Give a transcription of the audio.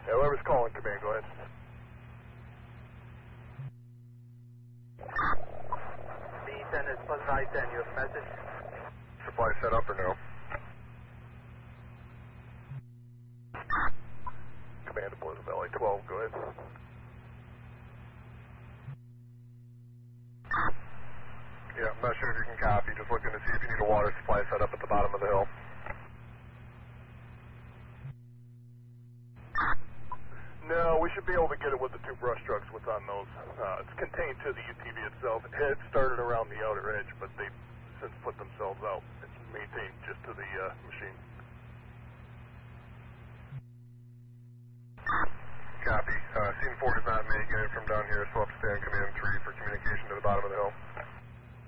Yeah, whoever's calling command, go ahead. B10 is Pleasant I-10, you have a message? Supply set up or no? Command to Pleasant Valley 12, go ahead. Yeah, I'm not sure if you can copy, just looking to see if you need a water supply set up at the bottom of the hill. No, we should be able to get it with the two brush trucks, what's on those. It's contained to the UTV itself. It had started around the outer edge, but they've since put themselves out. It's maintained just to the machine. Copy. Scene 4 does not make it from down here, so up stand command 3 for communication to the bottom of the hill.